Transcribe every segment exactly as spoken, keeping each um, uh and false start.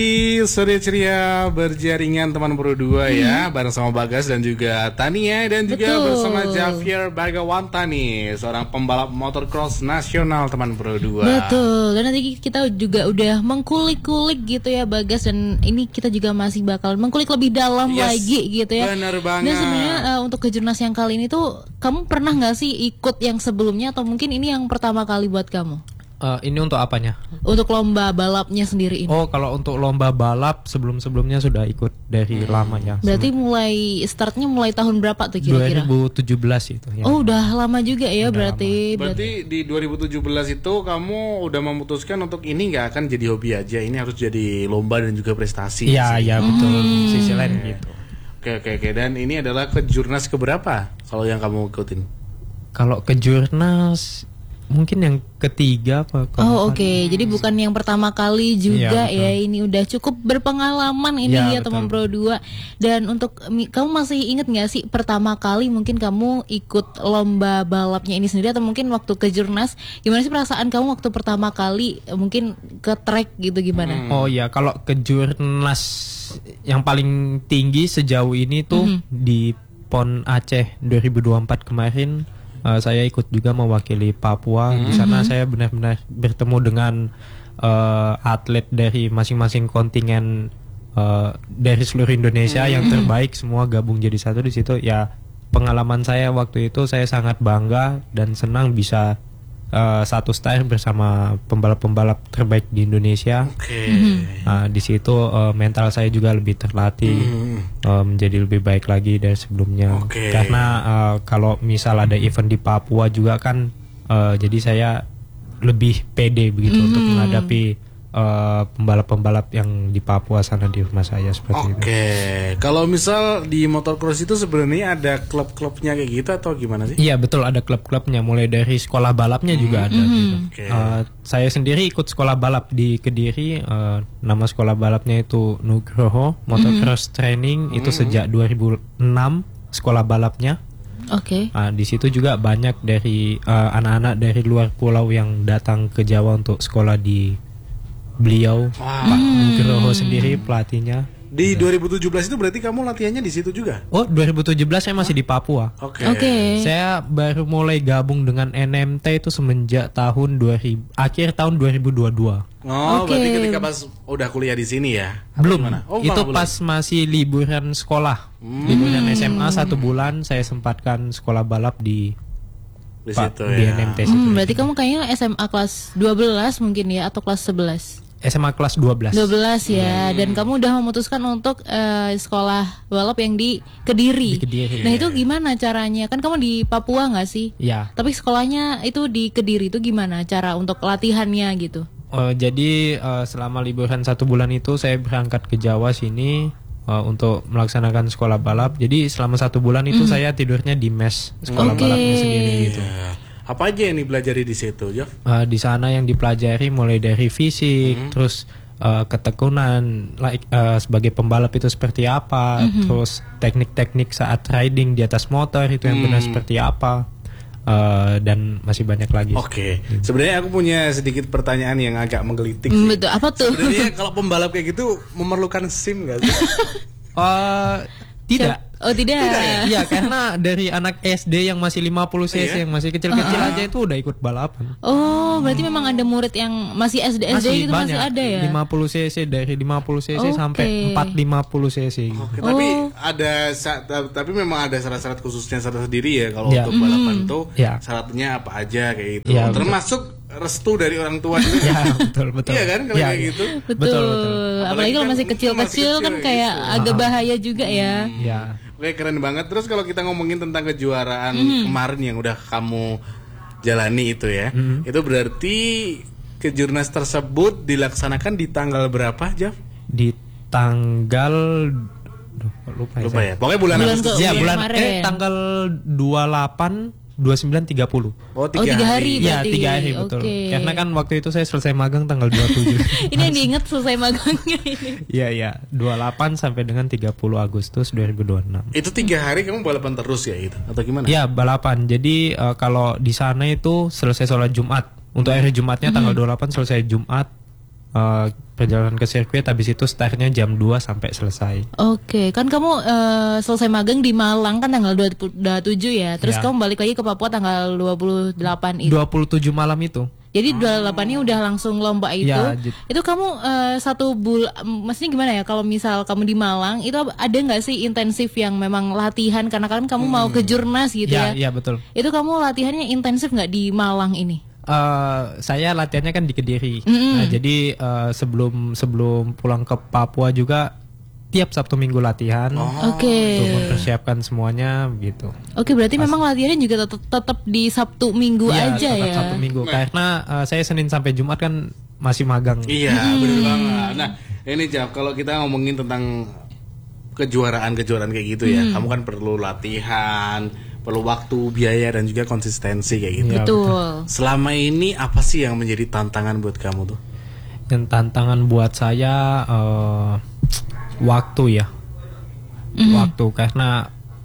Di sore ceria berjaringan teman Pro dua hmm. ya, bareng sama Bagas dan juga Tania dan juga Betul. bersama Javier Bagawanta nih, seorang pembalap motocross nasional teman Pro dua. Betul. Dan nanti kita juga udah mengkulik-kulik gitu ya Bagas, dan ini kita juga masih bakal mengkulik lebih dalam yes, lagi gitu ya. Benar banget. Dan sebenarnya uh, untuk kejurnas yang kali ini tuh kamu pernah nggak sih ikut yang sebelumnya atau mungkin ini yang pertama kali buat kamu? Uh, ini untuk apanya? Untuk lomba balapnya sendiri ini. Oh, kalau untuk lomba balap sebelum-sebelumnya sudah ikut dari hmm. lama ya. Berarti sebelum... mulai startnya mulai tahun berapa tuh kira-kira? dua ribu tujuh belas itu ya. Oh, udah lama juga ya udah berarti. Lama. Berarti di dua ribu tujuh belas itu kamu udah memutuskan untuk ini nggak akan jadi hobi aja, ini harus jadi lomba dan juga prestasi. Iya, iya betul. Hmm. Sisi lain gitu. Oke, oke, oke. Dan ini adalah kejurnas keberapa kalau yang kamu ikutin? Kalau kejurnas mungkin yang ketiga apa? Oh oke, okay. Jadi bukan yang pertama kali juga ya, ya. Ini udah cukup berpengalaman ini ya, ya teman Pro dua. Dan untuk kamu masih inget nggak sih pertama kali mungkin kamu ikut lomba balapnya ini sendiri, atau mungkin waktu ke Jurnas, gimana sih perasaan kamu waktu pertama kali mungkin ke track gitu gimana? Hmm. Oh ya, kalau ke Jurnas yang paling tinggi sejauh ini tuh mm-hmm. di PON Aceh dua ribu dua puluh empat kemarin. Uh, saya ikut juga mewakili Papua. Mm-hmm. Di sana saya benar-benar bertemu dengan uh, atlet dari masing-masing kontingen uh, dari seluruh Indonesia mm-hmm. yang terbaik, semua gabung jadi satu di situ. Ya, pengalaman saya waktu itu saya sangat bangga dan senang bisa uh, satu start bersama pembalap-pembalap terbaik di Indonesia. Okay. Mm-hmm. Uh, di situ uh, mental saya juga lebih terlatih. Mm-hmm. Menjadi lebih baik lagi dari sebelumnya. Okay. Karena uh, kalau misal ada event di Papua juga kan, uh, jadi saya lebih pede begitu mm-hmm. untuk menghadapi uh, pembalap-pembalap yang di Papua sana di rumah saya seperti okay. itu. Oke, kalau misal di motocross itu sebenarnya ada klub-klubnya kayak gitu atau gimana sih? Iya betul, ada klub-klubnya, mulai dari sekolah balapnya mm-hmm. juga ada. Mm-hmm. Gitu. Okay. Uh, saya sendiri ikut sekolah balap di Kediri. Uh, nama sekolah balapnya itu Nugroho Motocross mm-hmm. Training. Itu mm-hmm. sejak dua ribu enam sekolah balapnya. Oke. Okay. Uh, di situ juga banyak dari uh, anak-anak dari luar pulau yang datang ke Jawa untuk sekolah di beliau. Wow. Pak Nugroho mm. sendiri pelatihnya. Di dua ribu tujuh belas itu berarti kamu latihannya di situ juga? Oh, dua ribu tujuh belas saya masih di Papua. Oke. Okay. Okay. Saya baru mulai gabung dengan N M T itu semenjak tahun dua ribu, akhir tahun dua ribu dua puluh dua. Oh, okay. Berarti ketika pas udah kuliah di sini ya? Belum. Oh, itu belum. Pas masih liburan sekolah. Hmm. Liburan S M A satu bulan saya sempatkan sekolah balap di di Pak, situ di ya. N M T. Hmm, berarti kamu kayaknya S M A kelas dua belas mungkin ya, atau kelas sebelas? S M A kelas dua belas. dua belas ya. Hmm. Dan kamu udah memutuskan untuk uh, sekolah balap yang di Kediri. Di Kediri. Nah, itu gimana caranya? Kan kamu di Papua nggak sih? Iya. Tapi sekolahnya itu di Kediri, itu gimana cara untuk latihannya gitu? Uh, jadi uh, selama liburan satu bulan itu saya berangkat ke Jawa sini uh, untuk melaksanakan sekolah balap. Jadi selama satu bulan itu mm. saya tidurnya di mes sekolah okay. balapnya sendiri gitu. Yeah. Apa aja yang dipelajari di situ, Jof? Uh, di sana yang dipelajari mulai dari fisik, mm-hmm. terus uh, ketekunan, like, uh, sebagai pembalap itu seperti apa, mm-hmm. terus teknik-teknik saat riding di atas motor itu yang mm. benar seperti apa, uh, dan masih banyak lagi. Oke, okay. hmm. Sebenarnya aku punya sedikit pertanyaan yang agak menggelitik. Mm, betul, apa tuh? Sebenarnya kalau pembalap kayak gitu memerlukan SIM nggak sih? uh, tidak. Oh tidak. Iya, karena dari anak S D yang masih lima puluh cc, yang masih kecil-kecil uh-huh. aja itu udah ikut balapan. Oh, berarti hmm. memang ada murid yang masih S D S D masih itu banyak, masih ada ya? lima puluh cc, dari lima puluh cc okay. sampai empat ratus lima puluh cc. Oke, okay, oh. Tapi ada tapi memang ada syarat-syarat khususnya sendiri ya kalau ya. untuk balapan hmm. tuh ya. Syaratnya apa aja kayak gitu. Ya, termasuk restu dari orang tua juga. Ya, betul betul. Iya kan kalau ya, kayak gitu. Betul. Betul, betul. Apalagi kalau masih kecil-kecil kan kayak gitu. Agak bahaya juga ya. Hmm. Ya. Oke, keren banget. Terus kalau kita ngomongin tentang kejuaraan mm-hmm. kemarin yang udah kamu jalani itu ya, mm-hmm. itu berarti kejurnas tersebut dilaksanakan di tanggal berapa, Jaf? Di tanggal Duh, lupa, lupa ya. ya. Pokoknya bulan bulan Agustus ya, bulan kemarin. eh tanggal dua puluh delapan dua puluh sembilan tiga puluh. Oh, tiga, oh, tiga hari. hari. Ya, tiga hari betul. Okay. Karena kan waktu itu saya selesai magang tanggal dua puluh tujuh. Ini yang diingat selesai magangnya ini. Iya, iya. dua puluh delapan sampai dengan tiga puluh Agustus dua ribu dua puluh enam. Itu tiga hari kamu balapan terus ya itu atau gimana? Iya, balapan. Jadi uh, kalau di sana itu selesai sholat Jumat. Untuk hari Jumatnya mm-hmm. tanggal dua puluh delapan selesai Jumat. uh, perjalanan ke sirkuit, habis itu startnya jam dua sampai selesai. Oke, kan kamu uh, selesai magang di Malang kan tanggal dua puluh tujuh ya. Terus Ya. kamu balik lagi ke Papua tanggal dua puluh delapan itu. dua puluh tujuh malam itu. Jadi dua puluh delapan-nya udah langsung lomba itu. Ya, j- Itu kamu uh, satu bulan, maksudnya gimana ya? Kalau misal kamu di Malang, itu ada nggak sih intensif yang memang latihan? Karena kan kamu mau ke Jurnas gitu ya. Ya, ya betul. Itu kamu latihannya intensif nggak di Malang ini? Uh, saya latihannya kan di Kediri. Nah, jadi uh, sebelum sebelum pulang ke Papua juga tiap Sabtu Minggu latihan Oke. untuk mempersiapkan semuanya gitu. Oke, berarti memang latihannya juga tetap tetap di Sabtu Minggu Iya, aja tetap ya. Sabtu Minggu karena uh, saya Senin sampai Jumat kan masih magang. Iya, bener banget. Nah, ini Jaf, kalau kita ngomongin tentang kejuaraan-kejuaraan kayak gitu ya, kamu kan perlu latihan, perlu waktu, biaya dan juga konsistensi kayak gitu. Iya, Betul. Selama ini apa sih yang menjadi tantangan buat kamu tuh? Yang tantangan buat saya uh, waktu ya, waktu karena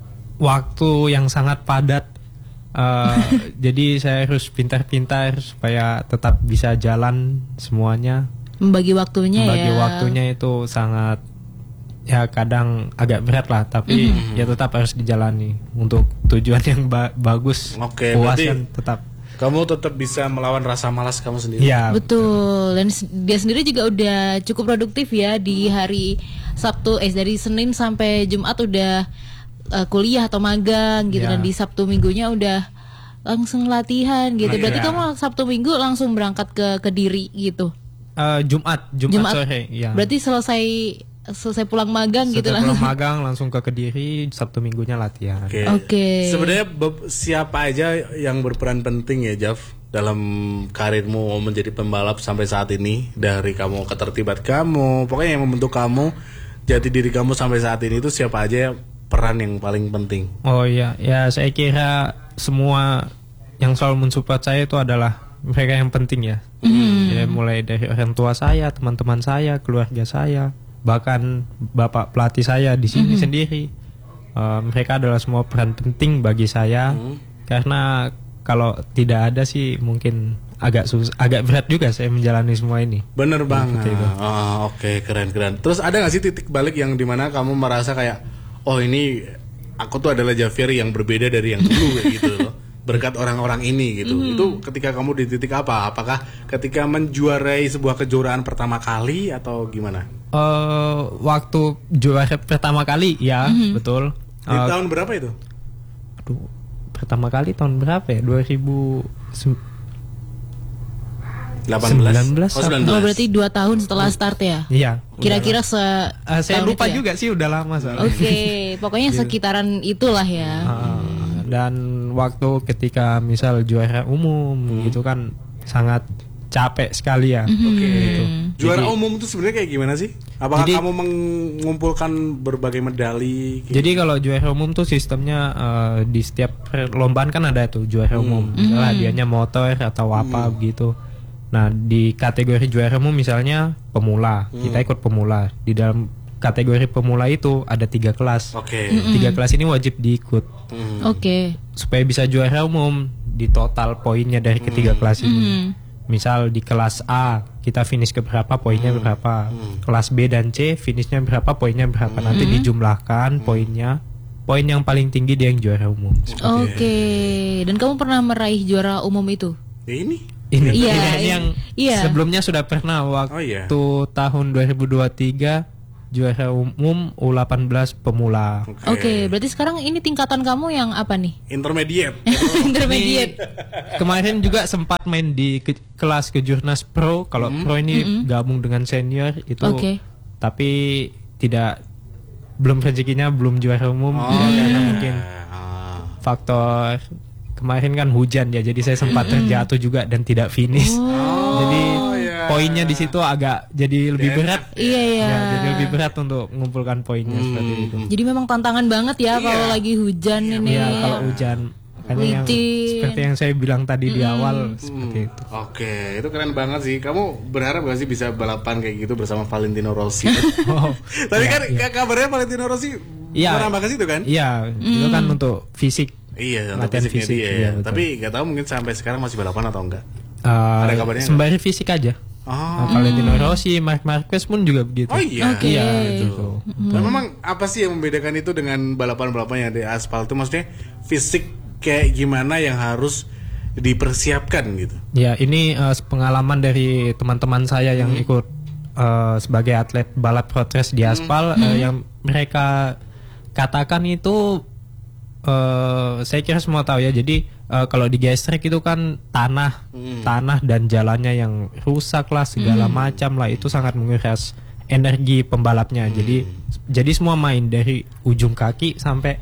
waktu yang sangat padat. Uh, jadi saya harus pintar-pintar supaya tetap bisa jalan semuanya. Membagi waktunya Bagi ya. waktunya itu sangat ya kadang agak berat lah, tapi ya tetap harus dijalani untuk tujuan yang ba- bagus. Oke, puas berarti kan tetap. kamu tetap bisa melawan rasa malas kamu sendiri. Ya, Betul. Dan s- dia sendiri juga udah cukup produktif ya di hari Sabtu, eh dari Senin sampai Jumat udah uh, kuliah atau magang gitu, Ya. dan di Sabtu Minggunya udah langsung latihan gitu. Nah, Berarti iya. kamu Sabtu Minggu langsung berangkat ke Kediri gitu. uh, Jumat, Jumat, Jumat. sore. Ya. Berarti selesai selesai pulang magang gitu Setelah langsung. magang langsung ke Kediri, Sabtu Minggunya latihan. Oke. Oke. Sebenarnya be- siapa aja yang berperan penting ya, Jaf, dalam karirmu menjadi pembalap sampai saat ini? Dari kamu ketertiban kamu, pokoknya yang membentuk kamu, jati diri kamu sampai saat ini itu siapa aja peran yang paling penting? Oh iya, ya saya kira semua yang selalu mensupport saya itu adalah mereka yang penting ya. Ya mulai dari orang tua saya, teman-teman saya, keluarga saya, bahkan bapak pelatih saya di sini sendiri. Eh, mereka adalah semua peran penting bagi saya karena kalau tidak ada sih mungkin agak sus agak berat juga saya menjalani semua ini. Bener banget. Oh, oke, keren-keren. Terus ada gak sih titik balik yang dimana kamu merasa kayak, oh ini aku tuh adalah Javier yang berbeda dari yang dulu kayak gitu loh. Berkat orang-orang ini gitu. Itu ketika kamu di titik apa? Apakah ketika menjuarai sebuah kejuaraan pertama kali atau gimana? Eh, waktu juara pertama kali ya betul. Di Eh, tahun berapa itu? Aduh, pertama kali tahun berapa ya? dua ribu delapan belas. sembilan belas. Oh, sembilan belas. Oh, berarti dua tahun setelah start ya? Iya. Kira-kira se Eh, saya tahun lupa itu ya? juga sih udah lama soalnya. Oke, pokoknya sekitaran itulah ya. Ah, dan waktu ketika misal juara umum gitu kan sangat capek sekali ya. Oke. Gitu. Juara Jadi- umum itu sebenarnya kayak gimana sih? Apakah Jadi- kamu mengumpulkan berbagai medali? Jadi kalau juara umum tuh sistemnya eh, di setiap perlombaan kan ada tuh juara umum. Misalnya hadiahnya motor atau apa begitu. Nah, di kategori juara umum misalnya pemula, kita ikut pemula. Di dalam kategori pemula itu ada tiga kelas. Oke. Tiga kelas ini wajib diikut Hmm. Oke. supaya bisa juara umum di total poinnya dari ketiga kelas ini. Misal di kelas A kita finish ke berapa poinnya berapa, kelas B dan C finishnya berapa poinnya berapa, nanti dijumlahkan poinnya, poin yang paling tinggi dia yang juara umum. Oke. Dan kamu pernah meraih juara umum itu? Ya ini. Ini, Iya, ini ini- yang iya. sebelumnya sudah pernah waktu Oh, iya. tahun dua ribu dua puluh tiga juara umum U delapan belas pemula. Oke, berarti sekarang ini tingkatan kamu yang apa nih? Intermediate. Intermediate. Kemarin juga sempat main di ke- kelas kejurnas pro. Kalau pro ini gabung dengan senior itu, Oke. tapi tidak belum rezekinya belum juara umum karena mungkin Ah. faktor kemarin kan hujan ya, jadi saya sempat terjatuh juga dan tidak finish. Jadi iya. poinnya di situ agak jadi lebih berat. Iya ya. Ya, jadi lebih berat untuk mengumpulkan poinnya seperti itu. Jadi memang tantangan banget ya kalau lagi hujan ini. Ya, kalau hujan makanya yang, Licin. seperti yang saya bilang tadi di awal seperti itu. Oke, itu keren banget sih. Kamu berharap gak sih bisa balapan kayak gitu bersama Valentino Rossi? Oh, Tapi kan kabarnya Valentino Rossi Iya. merambah ke situ kan? iya, itu kan untuk fisik. Iya, untuk Latihan fisiknya fisik, dia iya, ya. betul. Tapi gak tahu mungkin sampai sekarang masih balapan atau enggak. Uh, Ada kabarnya sembari fisik aja. Oh. Valentino Rossi, Marc Marquez pun juga begitu. Oh iya. Okay. Iya gitu. Nah, memang apa sih yang membedakan itu dengan balapan-balapan yang di aspal itu? Maksudnya fisik kayak gimana yang harus dipersiapkan gitu? Ya ini uh, pengalaman dari teman-teman saya yang hmm. ikut uh, sebagai atlet balap road race di aspal hmm. uh, yang mereka katakan itu uh, saya kira semua tahu ya. Jadi Uh, kalau di gestrek itu kan tanah, hmm. tanah dan jalannya yang rusak lah segala hmm. macam lah, itu sangat menguras energi pembalapnya. Hmm. Jadi jadi semua main dari ujung kaki sampai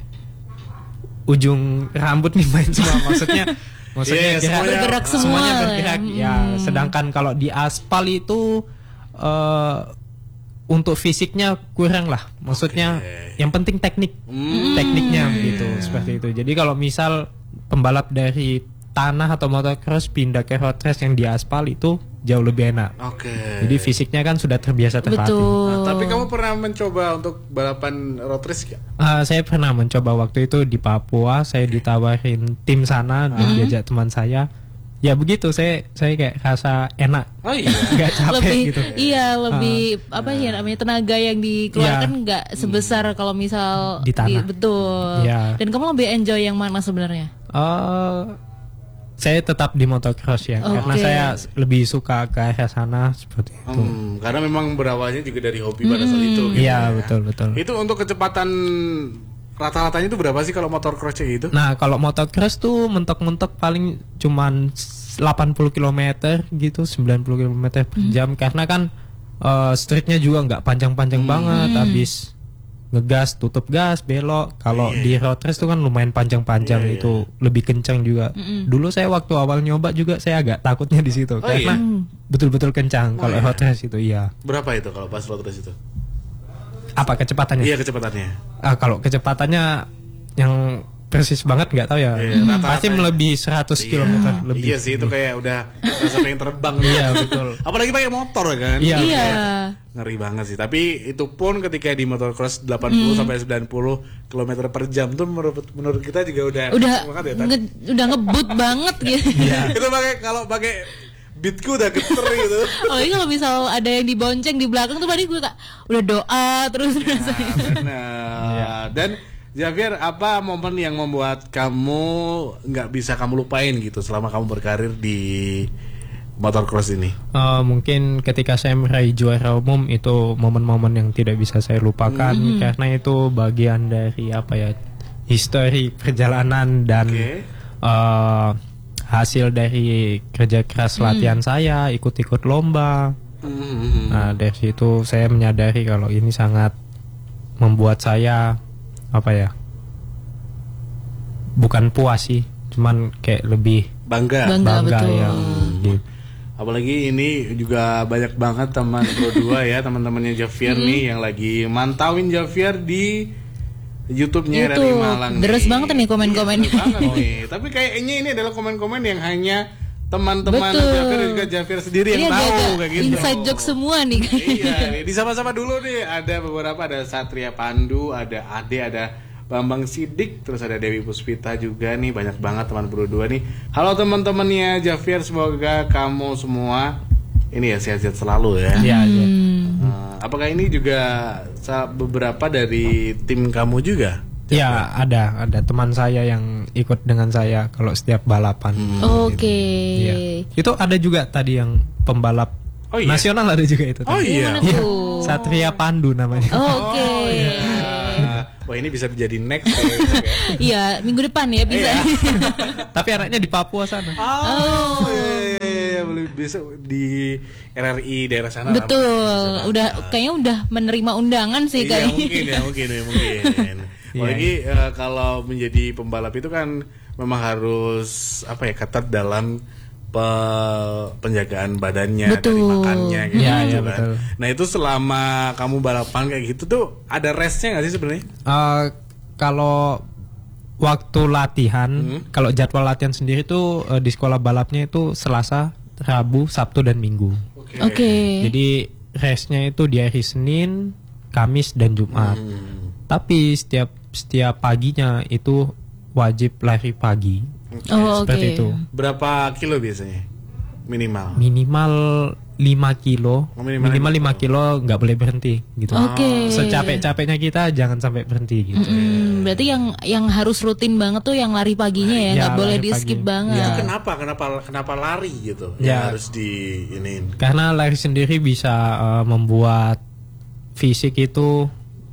ujung rambut nih main semua. Maksudnya maksudnya yeah, gerak, semuanya bergerak semua. Semuanya bergerak. Hmm. Ya, sedangkan kalau di aspal itu uh, untuk fisiknya kurang lah. Maksudnya okay. yang penting teknik, hmm. tekniknya gitu yeah. seperti itu. Jadi kalau misal pembalap dari tanah atau motocross pindah ke road race yang di aspal itu jauh lebih enak. Oke. Okay. Jadi fisiknya kan sudah terbiasa terlatih. Nah, tapi kamu pernah mencoba untuk balapan road race gak? Uh, saya pernah mencoba waktu itu di Papua. Saya ditawarin tim sana dan uh-huh. diajak teman saya. Ya begitu, saya saya kayak rasa enak. Oh iya. Nggak capek lebih, gitu. Iya, lebih uh, apa ya namanya tenaga yang dikeluarkan iya. nggak sebesar kalau misal di tanah. Di, betul. Iya. Dan kamu lebih enjoy yang mana sebenarnya? Uh, saya tetap di motocross ya, okay. karena saya lebih suka ke arah sana seperti itu. Hmm, karena memang berawalnya juga dari hobi pada saat itu. Gitu iya ya. betul betul. Itu untuk kecepatan rata-ratanya itu berapa sih kalau motocross itu? Nah kalau motocross tuh mentok-mentok paling cuman delapan puluh kilometer gitu, sembilan puluh kilometer per jam. Hmm. Karena kan uh, streetnya juga nggak panjang-panjang hmm. banget, habis ngegas tutup gas belok. Kalau yeah. di road race itu kan lumayan panjang-panjang, yeah, itu yeah. lebih kencang juga. Mm-hmm. Dulu saya waktu awal nyoba juga saya agak takutnya di situ, oh, karena yeah. betul-betul kencang. Oh, kalau yeah. road race itu iya. Berapa itu kalau pas road race itu? Apa kecepatannya? Iya kecepatannya. Ah, kalau kecepatannya yang persis banget nggak tahu ya. Iya, hmm. Pasti melebihi seratus kilometer lebih. Iya sih, itu kayak udah rasa pengen terbang. Iya betul. Apalagi pakai motor kan. Iya. iya. Ngeri banget sih. Tapi itu pun ketika di motocross delapan puluh hmm. sampai sembilan puluh kilometer per jam tuh menurut menurut kita juga udah udah ya, nge, udah ngebut banget gitu. Iya. Itu pakai kalau pakai beatku udah geter gitu. Oh ini kalau misal ada yang dibonceng di belakang tuh tadi gue kak udah doa terus ya, rasanya. Benar. Ya. Dan Javier, apa momen yang membuat kamu nggak bisa kamu lupain gitu selama kamu berkarir di motocross ini? Uh, mungkin ketika saya meraih juara umum itu momen-momen yang tidak bisa saya lupakan, mm-hmm. karena itu bagian dari apa ya, histori perjalanan dan okay. uh, hasil dari kerja keras latihan mm. saya, ikut-ikut lomba. Mm-hmm. Nah dari situ saya menyadari kalau ini sangat membuat saya apa ya, bukan puas sih, cuman kayak lebih bangga, bangga, bangga betul. Ya, gitu. Apalagi ini juga banyak banget teman Pro dua ya, teman-temannya Javier mm-hmm. nih yang lagi mantauin Javier di YouTube-nya YouTube. R R I Malang. Deres banget nih komen-komen. Iya, banget nih. Tapi kayaknya ini adalah komen-komen yang hanya teman-teman Javier dan juga Javier sendiri yang iya, tahu kayak gitu. Inside joke semua nih. Iya, di sama-sama dulu nih. Ada beberapa, ada Satria Pandu, ada Ade, ada Bambang Sidik, terus ada Dewi Puspita juga nih. Banyak banget teman Pro dua nih. Halo teman-temannya Javier, semoga kamu semua ini ya sehat-sehat selalu ya. Iya. Hmm. Uh, apakah ini juga beberapa dari tim kamu juga? Ya ada, ada teman saya yang ikut dengan saya kalau setiap balapan. Hmm. Oke. Okay. Ya. Itu ada juga tadi yang pembalap oh, iya? nasional ada juga itu. Oh tadi. iya. Ya, Satria Pandu namanya. Oh, Oke. Okay. Oh, iya. Wah ini bisa menjadi next. Iya minggu depan ya bisa. Tapi anaknya di Papua sana. Oh, iya, iya, iya. Besok di R R I daerah sana. Betul. Lah, udah kayaknya udah menerima undangan sih iya, kayaknya. Mungkin ya, mungkin ya, mungkin. Apalagi uh, kalau menjadi pembalap itu kan memang harus apa ya, ketat dalam pe penjagaan badannya, betul. dari makannya gitu, ya, gitu ya, kan. Betul. Nah itu selama kamu balapan kayak gitu tuh ada restnya nggak sih sebenarnya? Uh, kalau waktu latihan, hmm. kalau jadwal latihan sendiri tuh uh, di sekolah balapnya itu Selasa, Rabu, Sabtu dan Minggu. Oke. Okay. Okay. Jadi restnya itu di hari Senin, Kamis dan Jumat. Hmm. Tapi setiap setiap paginya itu wajib lari pagi. Okay. Oh, seperti okay. itu. Berapa kilo biasanya? Minimal. Minimal lima kilo, Oh, minimal minimal lima kilo nggak boleh berhenti gitu. Oke. Secapek-capeknya kita jangan sampai berhenti gitu. Hmm, berarti yang yang harus rutin banget tuh yang lari paginya ya, nggak Ya, boleh lari di skip pagi. banget. Ya. Kenapa? Kenapa kenapa lari gitu? Ya. Yang harus di ini. Karena lari sendiri bisa uh, membuat fisik itu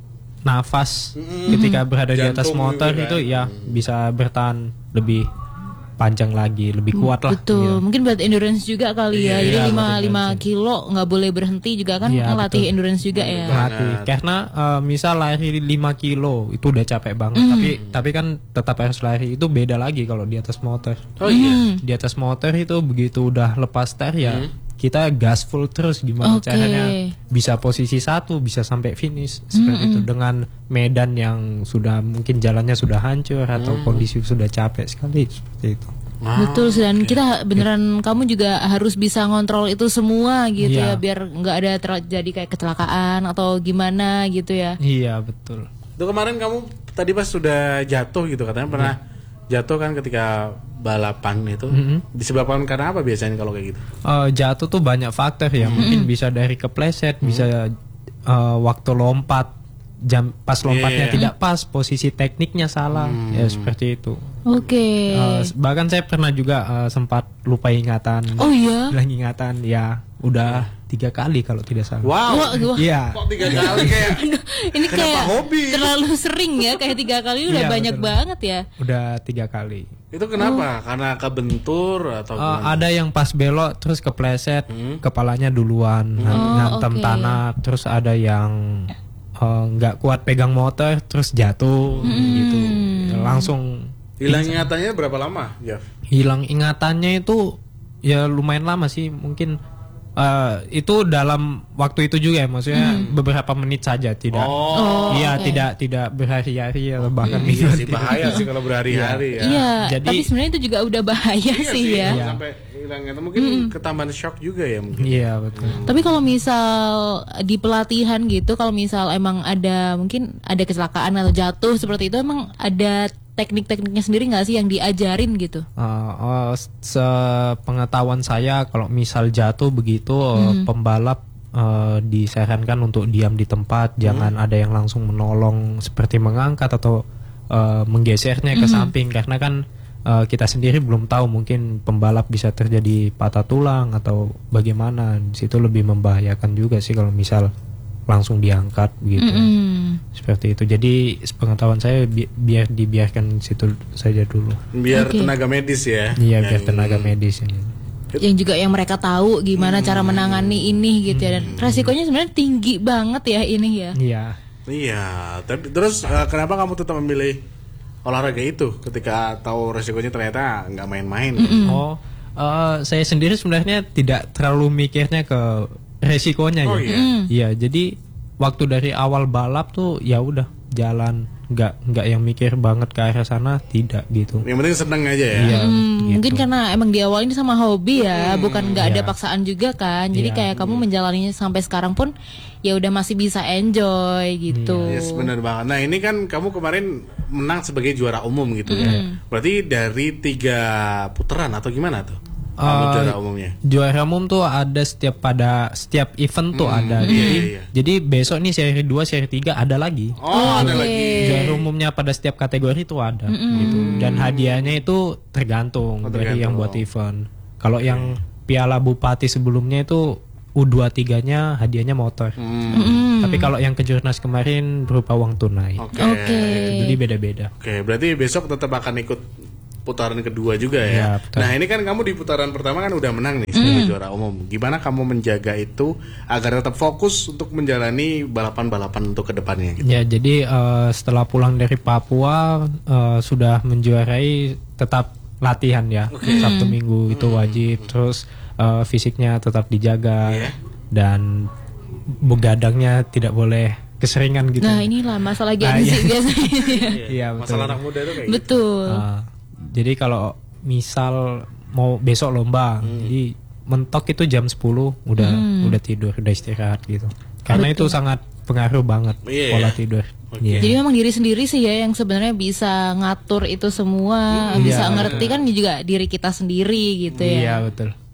nafas ketika berada di atas Jantung motor juga itu kan. ya bisa bertahan lebih panjang lagi, lebih kuat lah. Betul, Iya. mungkin buat endurance juga kali ya. Iya, Jadi iya, lima buat lima endurance. kilo nggak boleh berhenti juga kan Iya, ngelatih betul. endurance juga ya. Melatih. Karena uh, misal lari lima kilo itu udah capek banget, tapi tapi kan tetap harus lari. Itu beda lagi kalau di atas motor. Oh iya. Di atas motor itu begitu udah lepas setir ya kita gas full terus, gimana Oke. caranya bisa posisi satu, bisa sampai finish seperti itu dengan medan yang sudah mungkin jalannya sudah hancur atau kondisi sudah capek sekali seperti itu. Betul, dan kita beneran kamu juga harus bisa ngontrol itu semua gitu ya, Iya. biar nggak ada terjadi kayak kecelakaan atau gimana gitu ya. Iya betul. Itu kemarin kamu tadi pas sudah jatuh gitu katanya pernah jatuh kan ketika balapan itu. Disebabkan karena apa biasanya kalau kayak gitu? Eh, jatuh tuh banyak faktor ya, mungkin bisa dari kepleset, bisa eh, waktu lompat, jam pas lompatnya Iya. tidak pas, posisi tekniknya salah, ya seperti itu. Oke. Eh, bahkan saya pernah juga eh, sempat lupa ingatan, Oh iya. hilang ingatan, ya udah tiga kali kalau tidak salah. Wow. Wah, wah. Iya. Kok tiga kali kayak Ini Kenapa kayak hobi? terlalu sering ya, kayak tiga kali udah Iya, banyak betul. banget ya. Udah tiga kali. itu kenapa? Karena kebentur atau Eh, gimana? ada yang pas belok terus kepleset, kepalanya duluan Oh, ngantem oke. tanah, terus ada yang eh, nggak kuat pegang motor terus jatuh gitu, langsung Hilang ingatannya berapa lama, Jeff? hilang ingatannya itu ya lumayan lama sih, mungkin eh, itu dalam waktu itu juga ya, maksudnya beberapa menit saja, tidak Oh, iya oke. tidak tidak berhari-hari atau bahkan iya minggu. sih bahaya sih kalau berhari-hari ya. Iya, Jadi- tapi sebenarnya itu juga udah bahaya Iya sih ya. kalau sampai hilang ingatan mungkin ketambahan shock juga ya mungkin. Iya betul. Tapi kalau misal di pelatihan gitu, kalau misal emang ada mungkin ada kecelakaan atau jatuh seperti itu, emang ada teknik-tekniknya sendiri nggak sih yang diajarin gitu? Uh, uh, sepengetahuan saya kalau misal jatuh begitu uh, pembalap uh, disarankan untuk diam di tempat, jangan ada yang langsung menolong seperti mengangkat atau uh, menggesernya ke samping, karena kan uh, kita sendiri belum tahu, mungkin pembalap bisa terjadi patah tulang atau bagaimana. Di situ lebih membahayakan juga sih kalau misal langsung diangkat begitu. Hmm. Seperti itu. Jadi sepengetahuan saya bi- biar dibiarkan situ saja dulu. Biar Oke. tenaga medis ya. Iya, biar Yang- tenaga medis ini. Yang juga yang mereka tahu gimana cara menangani ini gitu ya. Dan resikonya sebenarnya tinggi banget ya ini ya. Iya. Iya, tapi terus eh, kenapa kamu tetap memilih olahraga itu ketika tahu resikonya ternyata nggak main-main? Oh, eh, saya sendiri sebenarnya tidak terlalu mikirnya ke resikonya Oh, ya. iya? Iya, jadi waktu dari awal balap tuh ya udah jalan, nggak nggak yang mikir banget ke arah sana, tidak gitu. Yang penting seneng aja ya. Iya, Hmm, gitu. mungkin karena emang diawali ini sama hobi ya, bukan nggak ada Iya. paksaan juga kan. Jadi Iya. kayak kamu menjalaninya sampai sekarang pun ya udah masih bisa enjoy gitu. Yes, benar banget. Nah, ini kan kamu kemarin menang sebagai juara umum gitu ya. Berarti dari tiga putaran atau gimana tuh? Kamu Eh, juara umumnya. Juara umum tuh ada setiap pada setiap event tuh ada. iya, Jadi iya. jadi besok nih seri dua, seri tiga ada lagi. Oh, ada lagi. Juara umumnya pada setiap kategori itu ada gitu. Dan hadiahnya itu tergantung Oh, dari yang tergantung. buat event. Kalau yang Piala Bupati sebelumnya itu U dua puluh tiga-nya hadiahnya motor. Hmm, Tapi kalau yang kejurnas kemarin berupa uang tunai. Oke. Oke. Jadi beda-beda. Oke, berarti besok tetap akan ikut putaran kedua juga ya. Iya, betul. Nah, ini kan kamu di putaran pertama kan udah menang nih sebagai juara umum. Gimana kamu menjaga itu agar tetap fokus untuk menjalani balapan-balapan untuk kedepannya gitu? Ya, jadi eh, setelah pulang dari Papua eh, sudah menjuarai, tetap latihan ya. Sabtu Minggu itu wajib. Terus eh, fisiknya tetap dijaga Iya. dan begadangnya tidak boleh keseringan gitu. Nah inilah masalah Ah, gengsi iya. biasanya. Iya, betul. Masalah anak muda itu kayak gitu. Betul. Ah, jadi kalau misal mau besok lomba, jadi mentok itu jam sepuluh udah udah tidur, udah istirahat gitu. Karena itu sangat pengaruh banget Iya, pola iya. tidur. Oke. Iya. Jadi memang diri sendiri sih ya yang sebenarnya bisa ngatur itu semua, bisa Iya. ngerti kan juga diri kita sendiri gitu ya. Iya, betul.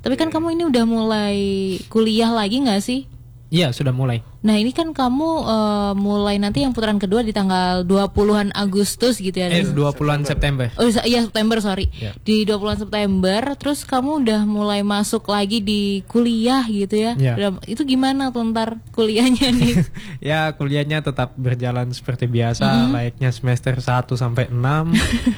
Tapi kan kamu ini udah mulai kuliah lagi nggak sih? Iya, sudah mulai. Nah ini kan kamu uh, mulai nanti yang putaran kedua di tanggal dua puluhan Agustus gitu ya? Eh, dua puluhan September. Oh iya September, sorry. Ya. Di dua puluhan September, terus kamu udah mulai masuk lagi di kuliah gitu ya? Ya. Udah, itu gimana tuh ntar kuliahnya nih? Ya, kuliahnya tetap berjalan seperti biasa, Mm-hmm. layaknya semester satu sampai enam.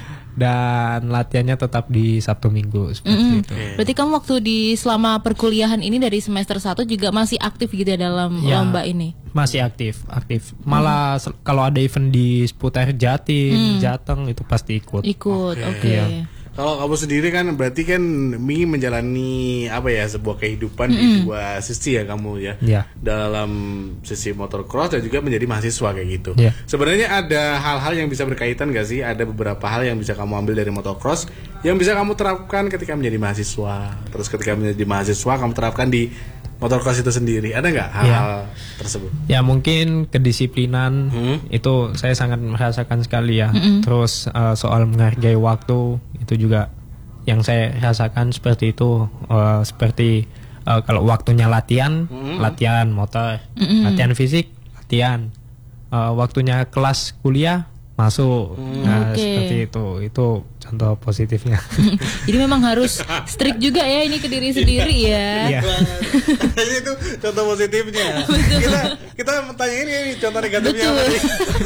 Dan latihannya tetap di Sabtu Minggu seperti Mm-mm. itu. Berarti kamu waktu di selama perkuliahan ini dari semester satu juga masih aktif gitu ya dalam Ya, lomba ini? Masih aktif, aktif. Malah se- kalau ada event di seputar Jatim, Jateng itu pasti ikut. Ikut, oke. Oke. Iya. Kalau kamu sendiri kan berarti kan Mi menjalani apa ya sebuah kehidupan di dua sisi ya kamu ya. Iya. Dalam sisi motocross dan juga menjadi mahasiswa kayak gitu. Iya. Sebenarnya ada hal-hal yang bisa berkaitan gak sih? Ada beberapa hal yang bisa kamu ambil dari motocross yang bisa kamu terapkan ketika menjadi mahasiswa. Terus ketika menjadi mahasiswa kamu terapkan di motocross itu sendiri. Ada nggak hal-hal tersebut? Ya mungkin kedisiplinan Hmm. itu saya sangat merasakan sekali ya. Terus uh, soal menghargai waktu itu juga yang saya rasakan seperti itu. Uh, seperti uh, kalau waktunya latihan, latihan motor, latihan fisik, latihan. Uh, waktunya kelas kuliah masuk. Nah, Oke. seperti itu. Itu contoh positifnya. Jadi memang harus strict juga ya ini ke diri sendiri ya. Iya. Kayaknya itu contoh positifnya. kita kita tanyain ini contoh negatifnya Betul. apa nih?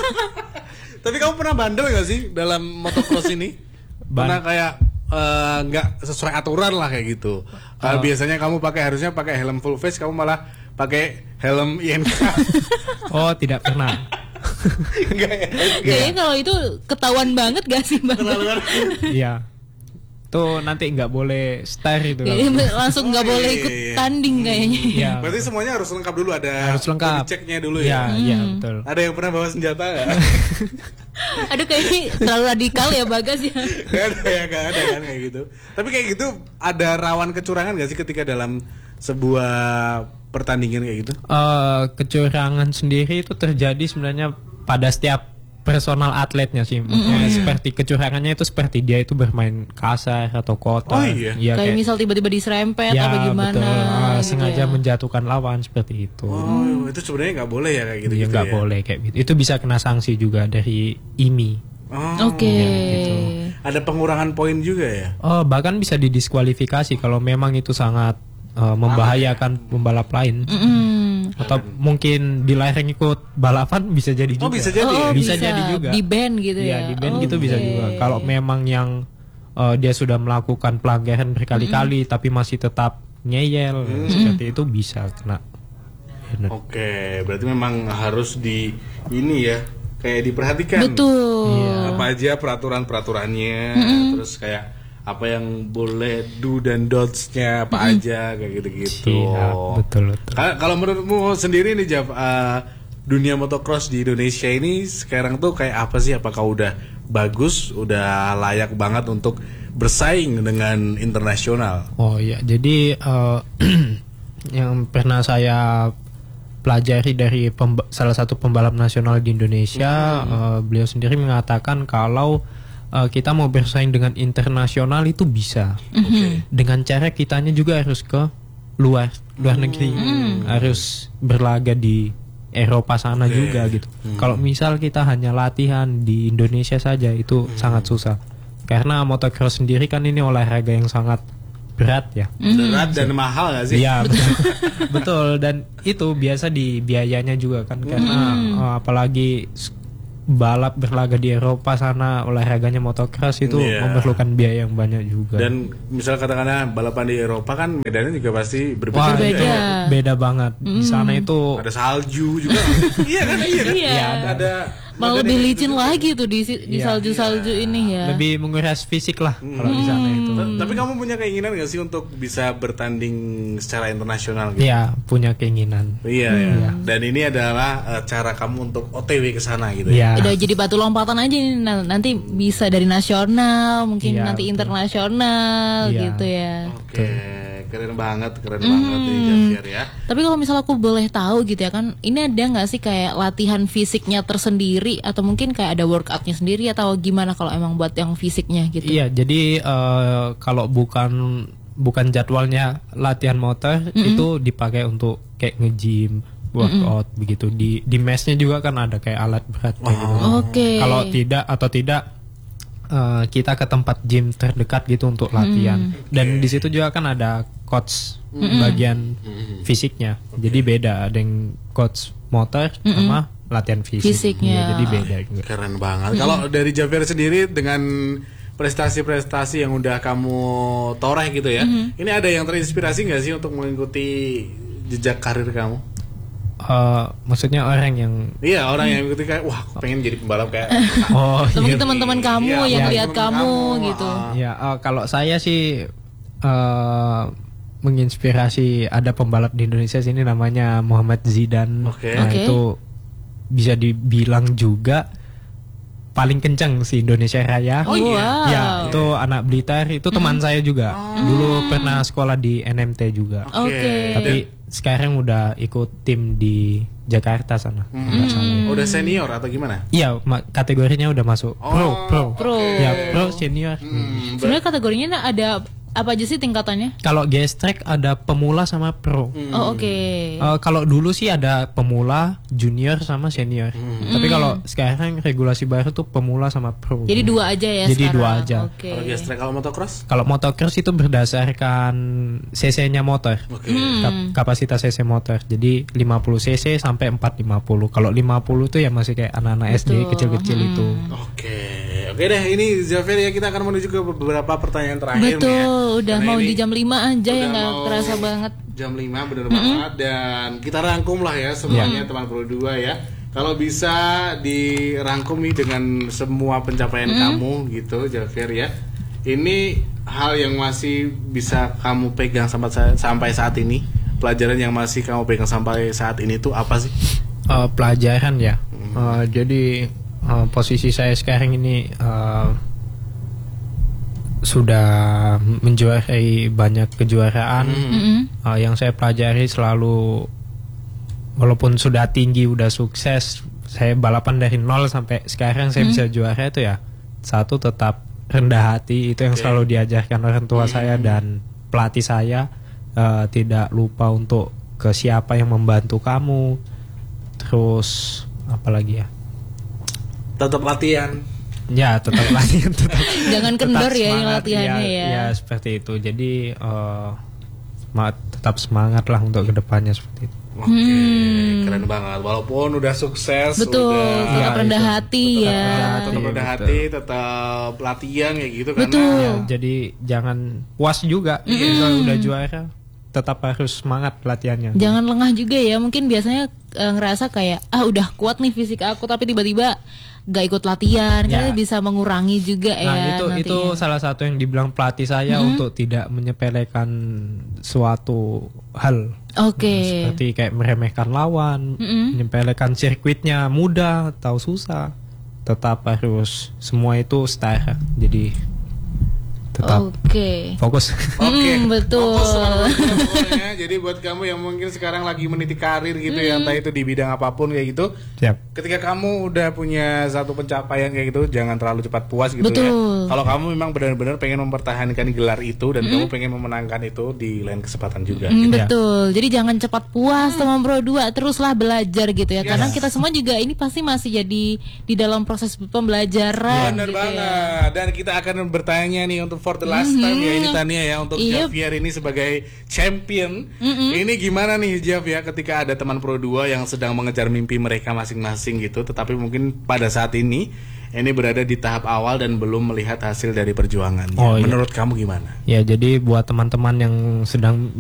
Tapi kamu pernah bandel gak sih dalam motocross ini? Pernah kayak eh, nggak sesuai aturan lah kayak gitu. Kalau biasanya kamu pakai harusnya pakai helm full face, kamu malah pakai helm I N K. Oh, tidak pernah. Enggak ya? Kayaknya kalau itu ketahuan banget gak sih Bang? Iya. Tuh nanti nggak boleh star itu. Kayaknya langsung nggak Oh, boleh iya, ikut iya. tanding kayaknya. Iya. Berarti semuanya harus lengkap dulu, ada Harus lengkap. ceknya dulu Iya, ya. iya betul. Ada yang pernah bawa senjata nggak? Aduh kayaknya terlalu radikal ya Bagas ya. Gak ada ya, gak ada kan kayak gitu. Tapi kayak gitu ada rawan kecurangan gak sih ketika dalam sebuah pertandingan kayak gitu? Eh, kecurangan sendiri itu terjadi sebenarnya pada setiap personal atletnya sih. Maksudnya seperti kecurangannya itu seperti dia itu bermain kasar atau Oh kotor. iya? Kayak misal tiba-tiba diserempet ya, atau gimana. betul. Ah, gitu sengaja ya. menjatuhkan lawan seperti itu. Oh, itu sebenarnya nggak boleh ya kayak gitu Iya, gitu nggak ya? boleh kayak gitu. Itu bisa kena sanksi juga dari I M I. Oh, Oke. gitu. ada pengurangan poin juga ya? Oh, bahkan bisa didiskualifikasi kalau memang itu sangat eh, membahayakan pembalap lain. Mm. Atau mungkin dilarang ikut balapan bisa jadi juga. Oh, bisa jadi. Oh, Bisa jadi juga. Di ban gitu Iya, ya. di band gitu bisa Oke. juga. Kalau memang yang uh, dia sudah melakukan pelanggaran berkali-kali tapi masih tetap ngeyel seperti itu bisa kena. Benar. Oke, berarti memang harus di ini ya, kayak diperhatikan. Betul. Iya. Apa aja peraturan-peraturannya, terus kayak apa yang boleh do dan don'ts-nya apa aja kayak gitu-gitu. Iya, betul, betul. Ka- Kalau menurutmu sendiri nih Jav, uh, dunia motocross di Indonesia ini sekarang tuh kayak apa sih? Apakah udah bagus, udah layak banget untuk bersaing dengan internasional? Oh iya, jadi uh, yang pernah saya pelajari dari pemba- salah satu pembalap nasional di Indonesia, uh, beliau sendiri mengatakan kalau uh, kita mau bersaing dengan internasional itu bisa. Oke. Dengan cara kitanya juga harus ke luar luar negeri, harus berlaga di Eropa sana Oke. juga gitu. Kalau misal kita hanya latihan di Indonesia saja itu sangat susah. Karena motocross sendiri kan ini olahraga yang sangat berat ya. Berat dan mahal gak sih? Iya betul. Betul, dan itu biasa di biayanya juga kan karena uh, apalagi s- balap berlaga di Eropa sana olahraganya motocross itu Iya. memerlukan biaya yang banyak juga. Dan misal katakanlah balapan di Eropa kan medannya juga pasti berbeda. Wah, juga itu ya. beda banget. Di sana itu Ada salju juga. Iya kan? Iya kan? Iya. Ada Malah medan lebih yang licin gitu. lagi tuh di di Iya. salju-salju ini ya. lebih menguras fisik lah kalau di sana itu. Ta- Tapi kamu punya keinginan gak sih untuk bisa bertanding secara internasional gitu? Iya, punya keinginan. Iya, ya. Dan ini adalah eh, cara kamu untuk O T W ke sana gitu ya. Iya. Udah jadi batu lompatan aja nih. Nah, nanti bisa dari nasional, mungkin Iya, nanti betul. internasional Iya. gitu ya. Oke, keren banget, keren banget nih Javier ya. Tapi kalau misal aku boleh tahu gitu ya kan, ini ada nggak sih kayak latihan fisiknya tersendiri atau mungkin kayak ada workoutnya sendiri atau gimana kalau emang buat yang fisiknya gitu? Iya, jadi eh, kalau bukan bukan jadwalnya latihan motor, mm-hmm. itu dipakai untuk kayak nge-gym, workout, mm-hmm. begitu. Di di mesnya juga kan ada kayak alat berat kayak gitu. Okay. Kalau tidak atau tidak uh, kita ke tempat gym terdekat gitu untuk latihan. Mm-hmm. Dan di situ juga kan ada coach mm-hmm. bagian mm-hmm. fisiknya. Okay. Jadi beda, ada yang coach motor mm-hmm. sama latihan fisik. Fisiknya. Ya, jadi beda juga. Keren banget. Mm-hmm. Kalau dari Javier sendiri dengan prestasi-prestasi yang udah kamu toreh gitu ya, mm-hmm. ini ada yang terinspirasi nggak sih untuk mengikuti jejak karir kamu? Uh, maksudnya orang yang iya orang hmm. yang ikuti kayak wah pengen jadi pembalap kayak oh iya. teman-teman kamu iya, yang lihat kamu, kamu gitu. Uh. Ya uh, kalau saya sih uh, menginspirasi ada pembalap di Indonesia sini namanya Muhammad Zidan. Okay. Nah okay. itu bisa dibilang juga paling kencang si Indonesia Raya. Oh iya. Wow. Ya itu anak Blitar, itu teman mm. saya juga. Oh. Dulu pernah sekolah di N M T juga. Oke. Okay. Tapi sekarang udah ikut tim di Jakarta sana. Hmm. Udah senior atau gimana? Iya, kategorinya udah masuk. Oh. Pro, pro. Pro. Ya, pro senior. Hmm. Sebenarnya kategorinya ada apa aja sih tingkatannya? Kalau gestrek ada pemula sama pro. Hmm. Oh oke. Okay. Uh, kalau dulu sih ada pemula, junior sama senior. Hmm. Tapi kalau sekarang regulasi baru tuh pemula sama pro. Jadi dua aja ya. Jadi sekarang. dua aja. Okay. Kalau gestrek, kalau motocross? Kalau motocross itu berdasarkan cc-nya motor. Okay. Hmm. Kap- kapasitas cc motor. Jadi lima puluh cc sampai empat ratus lima puluh. Kalau lima puluh tuh ya masih kayak anak-anak S D kecil-kecil hmm. itu. Oke. Oke deh, ini Javier ya, kita akan menuju ke beberapa pertanyaan terakhir. Betul, nih ya. Udah Karena mau di jam lima aja ya, nggak terasa banget. Jam lima bener mm-hmm. banget. Dan kita rangkum lah ya semuanya, yeah. teman Pro dua ya. Kalau bisa dirangkum nih dengan semua pencapaian mm-hmm. kamu gitu Javier ya. Ini hal yang masih bisa kamu pegang sampai sampai saat ini. Pelajaran yang masih kamu pegang sampai saat ini tuh apa sih? Uh, pelajaran ya. Mm-hmm. Uh, jadi uh, posisi saya sekarang ini uh, sudah menjuarai banyak kejuaraan. Mm-hmm. uh, yang saya pelajari selalu, walaupun sudah tinggi, udah sukses, saya balapan dari nol sampai sekarang saya mm-hmm. bisa juara itu ya, satu tetap rendah hati. Itu yang okay. selalu diajarkan orang tua mm-hmm. saya dan pelatih saya. uh, tidak lupa untuk ke siapa yang membantu kamu, terus apa lagi ya, tetap latihan. Ya tetap latihan, tetap, jangan kendor ya latihannya ya, ya. Ya seperti itu. Jadi uh, semangat, tetap semangat lah untuk kedepannya seperti itu. Oke, hmm. keren banget. Walaupun udah sukses, betul, udah tetap ya, rendah hati tetap ya. Rendah, tetap rendah hati, tetap latihan kayak gitu. Betul. Karena ya, jadi jangan puas juga. Mm. Kalau udah juara, tetap harus semangat latihannya. Jangan lengah juga ya. Mungkin biasanya e, ngerasa kayak ah udah kuat nih fisik aku, tapi tiba-tiba gak ikut latihan, ya. Kan bisa mengurangi juga nah, ya. itu nantinya. itu salah satu yang dibilang pelatih saya, mm-hmm. untuk tidak menyepelekan suatu hal. Oke. Okay. Seperti kayak meremehkan lawan, mm-hmm. menyepelekan sirkuitnya mudah atau susah. Tetap harus semua itu setara. Jadi tetap okay. fokus. Oke, okay. mm, betul. Fokus pokoknya. Jadi buat kamu yang mungkin sekarang lagi meniti karir gitu mm. ya, entah itu di bidang apapun kayak gitu. Siap. Ketika kamu udah punya satu pencapaian kayak gitu, jangan terlalu cepat puas gitu. Betul. Ya. Kalau kamu memang benar-benar pengen mempertahankan gelar itu dan mm. kamu pengen memenangkan itu di lain kesempatan juga. Mm, gitu. Betul. Jadi jangan cepat puas teman Pro dua, teruslah belajar gitu ya. Yes. Karena kita semua juga ini pasti masih jadi di dalam proses pembelajaran. Benar gitu banget. Ya. Dan kita akan bertanya nih untuk for the last mm-hmm. time ya ini Tania ya, untuk yep. Javier ini sebagai champion. Mm-hmm. Ini gimana nih Jav ya, ketika ada teman Pro dua yang sedang mengejar mimpi mereka masing-masing gitu, tetapi mungkin pada saat ini ini berada di tahap awal dan belum melihat hasil dari perjuangannya. Oh, menurut iya. kamu gimana? Ya, jadi buat teman-teman yang sedang